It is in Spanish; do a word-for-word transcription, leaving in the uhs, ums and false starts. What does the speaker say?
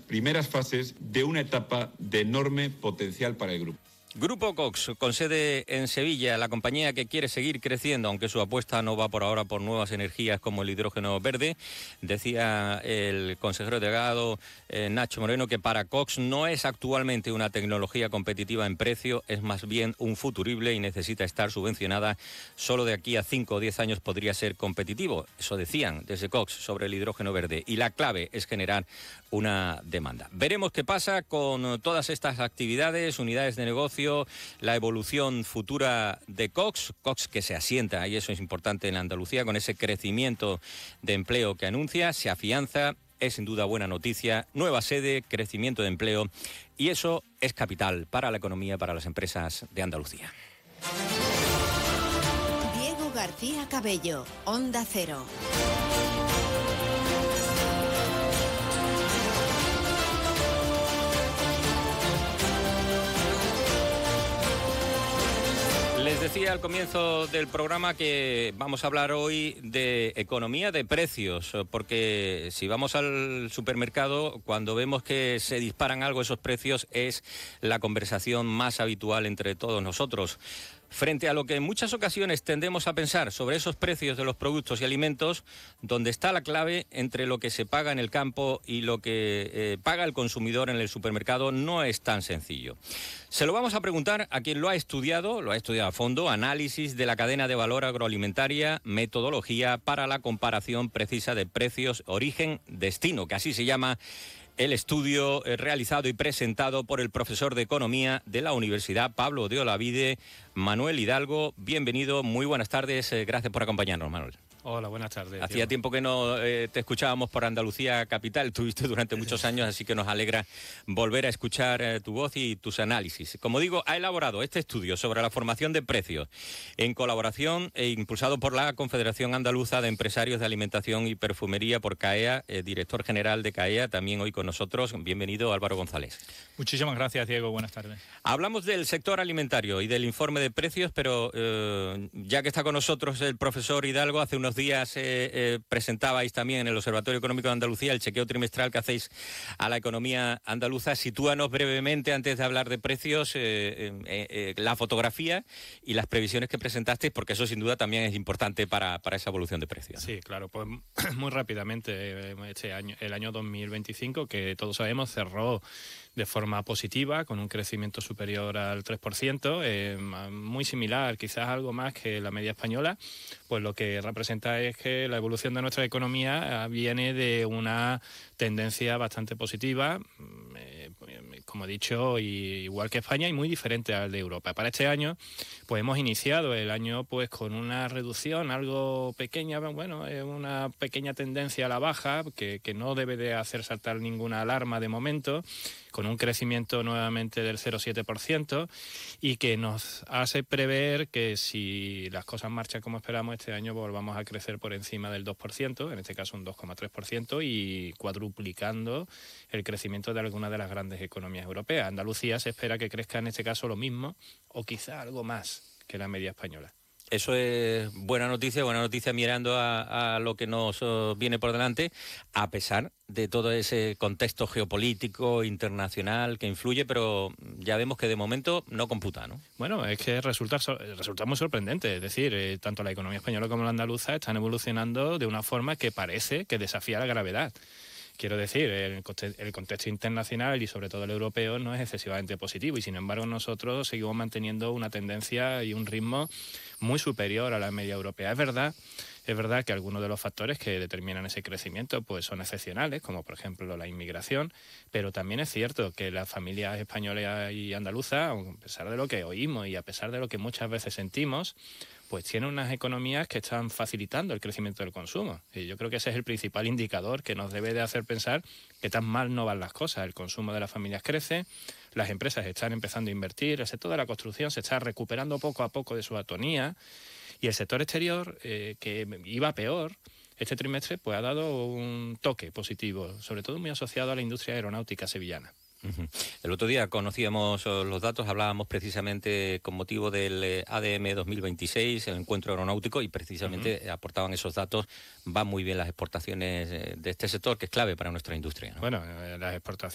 primeras fases de una etapa de enorme potencial para el grupo. Grupo Cox, con sede en Sevilla, la compañía que quiere seguir creciendo, aunque su apuesta no va por ahora por nuevas energías como el hidrógeno verde. Decía el consejero delegado eh, Nacho Moreno que para Cox no es actualmente una tecnología competitiva en precio, es más bien un futurible y necesita estar subvencionada. Solo de aquí a cinco o diez años podría ser competitivo. Eso decían desde Cox sobre el hidrógeno verde. Y la clave es generar una demanda. Veremos qué pasa con todas estas actividades, unidades de negocio, la evolución futura de Cox, Cox que se asienta, y eso es importante en Andalucía, con ese crecimiento de empleo que anuncia, se afianza, es sin duda buena noticia, nueva sede, crecimiento de empleo, y eso es capital para la economía, para las empresas de Andalucía. Diego García Cabello, Onda Cero. Les decía al comienzo del programa que vamos a hablar hoy de economía de precios, porque si vamos al supermercado, cuando vemos que se disparan algo esos precios, es la conversación más habitual entre todos nosotros. Frente a lo que en muchas ocasiones tendemos a pensar sobre esos precios de los productos y alimentos, donde está la clave entre lo que se paga en el campo y lo que eh, paga el consumidor en el supermercado, no es tan sencillo. Se lo vamos a preguntar a quien lo ha estudiado, lo ha estudiado a fondo, análisis de la cadena de valor agroalimentaria, metodología para la comparación precisa de precios, origen, destino, que así se llama el estudio eh, realizado y presentado por el profesor de Economía de la Universidad Pablo de Olavide, Manuel Hidalgo. Bienvenido, muy buenas tardes, eh, gracias por acompañarnos, Manuel. Hola, buenas tardes. Hacía Diego. tiempo que no eh, te escuchábamos por Andalucía Capital, estuviste durante muchos años, así que nos alegra volver a escuchar eh, tu voz y tus análisis. Como digo, ha elaborado este estudio sobre la formación de precios en colaboración e impulsado por la Confederación Andaluza de Empresarios de Alimentación y Perfumería, por CAEA, eh, director general de CAEA, también hoy con nosotros. Bienvenido, Álvaro González. Muchísimas gracias, Diego. Buenas tardes. Hablamos del sector alimentario y del informe de precios, pero eh, ya que está con nosotros el profesor Hidalgo, hace unos días eh, eh, presentabais también en el Observatorio Económico de Andalucía el chequeo trimestral que hacéis a la economía andaluza. Sitúanos brevemente, antes de hablar de precios, eh, eh, eh, la fotografía y las previsiones que presentasteis, porque eso sin duda también es importante para, para esa evolución de precios, ¿no? Sí, claro, pues muy rápidamente, este año, el año dos mil veinticinco, que todos sabemos cerró de forma positiva, con un crecimiento superior al tres por ciento, eh, muy similar, quizás algo más que la media española, pues lo que representa es que la evolución de nuestra economía viene de una tendencia bastante positiva, eh, como he dicho, y, igual que España y muy diferente al de Europa. Para este año, pues hemos iniciado el año pues con una reducción algo pequeña, bueno, es una pequeña tendencia a la baja, que, que no debe de hacer saltar ninguna alarma de momento, con un crecimiento nuevamente del cero coma siete por ciento y que nos hace prever que si las cosas marchan como esperamos este año, volvamos a crecer por encima del dos por ciento, en este caso un dos coma tres por ciento, y cuadruplicando el crecimiento de algunas de las grandes economías europeas. Andalucía se espera que crezca en este caso lo mismo o quizá algo más que la media española. Eso es buena noticia, buena noticia mirando a, a lo que nos uh, viene por delante, a pesar de todo ese contexto geopolítico internacional que influye, pero ya vemos que de momento no computa, ¿no? Bueno, es que resulta, resulta muy sorprendente, es decir, eh, tanto la economía española como la andaluza están evolucionando de una forma que parece que desafía la gravedad. Quiero decir, el, el contexto internacional y sobre todo el europeo no es excesivamente positivo y sin embargo nosotros seguimos manteniendo una tendencia y un ritmo muy superior a la media europea. Es verdad, es verdad que algunos de los factores que determinan ese crecimiento pues son excepcionales, como por ejemplo la inmigración, pero también es cierto que las familias españolas y andaluzas, a pesar de lo que oímos y a pesar de lo que muchas veces sentimos, pues tienen unas economías que están facilitando el crecimiento del consumo. Y yo creo que ese es el principal indicador que nos debe de hacer pensar que tan mal no van las cosas. El consumo de las familias crece, las empresas están empezando a invertir, el sector de la construcción se está recuperando poco a poco de su atonía y el sector exterior, eh, que iba peor, este trimestre pues ha dado un toque positivo, sobre todo muy asociado a la industria aeronáutica sevillana. Uh-huh. El otro día conocíamos los datos, hablábamos precisamente con motivo del A D M dos mil veintiséis, el encuentro aeronáutico, y precisamente uh-huh. aportaban esos datos. Van muy bien las exportaciones de este sector, que es clave para nuestra industria, ¿no? Bueno, las exportaciones